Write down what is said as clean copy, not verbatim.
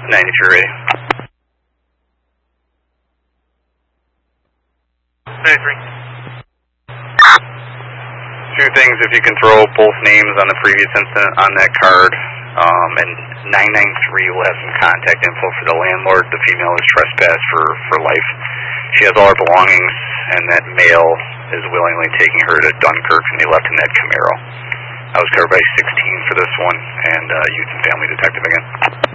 93 ready. 93. Two things, if you can throw both names on the previous incident on that card, and 993 will have some contact info for the landlord. The female is trespassed for life. She has all her belongings, and that male is willingly taking her to Dunkirk, and they left in that Camaro. I was covered by 16 for this one, and Youth and Family Detective again.